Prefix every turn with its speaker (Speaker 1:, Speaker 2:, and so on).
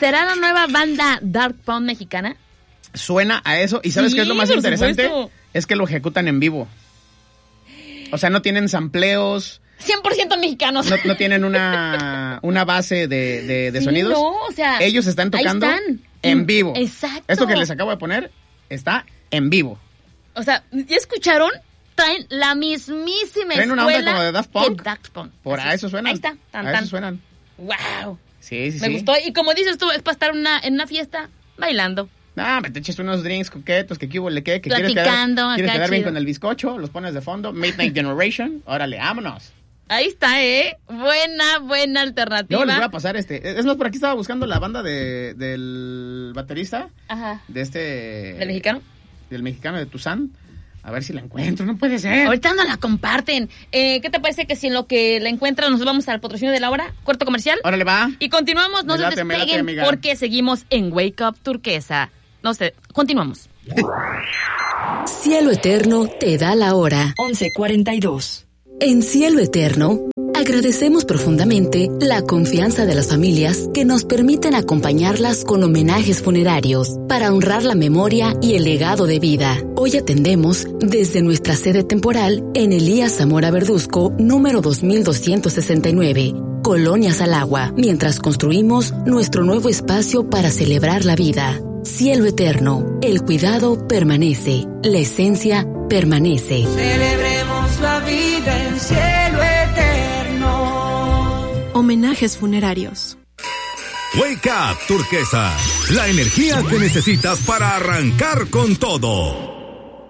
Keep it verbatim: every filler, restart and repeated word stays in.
Speaker 1: ¿Será la nueva banda Dark Punk mexicana?
Speaker 2: Suena a eso. ¿Y sabes
Speaker 1: sí,
Speaker 2: qué es lo más interesante?
Speaker 1: Supuesto.
Speaker 2: Es que lo ejecutan en vivo. O sea, no tienen sampleos.
Speaker 1: cien por ciento mexicanos.
Speaker 2: No, no tienen una, una base de, de, de
Speaker 1: sí,
Speaker 2: sonidos.
Speaker 1: No, o sea,
Speaker 2: ellos están tocando
Speaker 1: están.
Speaker 2: en vivo.
Speaker 1: Exacto.
Speaker 2: Esto que les acabo de poner está en vivo.
Speaker 1: O sea, ¿ya escucharon? Traen la mismísima
Speaker 2: Traen una
Speaker 1: escuela
Speaker 2: onda como de Daft Punk.
Speaker 1: que Daft Punk.
Speaker 2: Por
Speaker 1: Así.
Speaker 2: a eso suenan.
Speaker 1: Ahí está. Tan,
Speaker 2: a
Speaker 1: tan.
Speaker 2: eso suenan.
Speaker 1: Wow.
Speaker 2: Sí, sí,
Speaker 1: Me
Speaker 2: sí.
Speaker 1: gustó. Y como dices tú, es para estar una, en una fiesta bailando.
Speaker 2: No, me te eches unos drinks coquetos, que qué le qué, que quieres
Speaker 1: Platicando,
Speaker 2: quedar, quieres
Speaker 1: acá
Speaker 2: quedar bien
Speaker 1: chido.
Speaker 2: con el bizcocho, los pones de fondo, Midnight Generation, órale, vámonos.
Speaker 1: Ahí está, ¿eh? Buena, buena alternativa.
Speaker 2: Luego les voy a pasar este. Es más, por aquí estaba buscando la banda de, del baterista.
Speaker 1: Ajá.
Speaker 2: De este...
Speaker 1: ¿Del mexicano?
Speaker 2: Del mexicano de Tuzán. A ver si la encuentro, no puede ser.
Speaker 1: Ahorita no la comparten. Eh, ¿Qué te parece que si en lo que la encuentran nos vamos al patrocinio de la hora? Corto comercial.
Speaker 2: Órale, va.
Speaker 1: Y continuamos, no
Speaker 2: Me
Speaker 1: se
Speaker 2: late, me late,
Speaker 1: despeguen
Speaker 2: amiga.
Speaker 1: porque seguimos en Wake Up Turquesa. No sé, continuamos.
Speaker 3: Cielo Eterno te da la hora.
Speaker 4: once cuarenta y dos.
Speaker 3: En Cielo Eterno, agradecemos profundamente la confianza de las familias que nos permiten acompañarlas con homenajes funerarios para honrar la memoria y el legado de vida. Hoy atendemos desde nuestra sede temporal en Elías Zamora Verduzco, número dos mil doscientos sesenta y nueve, Colonia Salagua, mientras construimos nuestro nuevo espacio para celebrar la vida. Cielo Eterno, el cuidado permanece, la esencia permanece.
Speaker 5: Celebremos la vida en cielo eterno.
Speaker 6: Homenajes funerarios.
Speaker 7: Wake Up Turquesa, la energía que necesitas para arrancar con todo.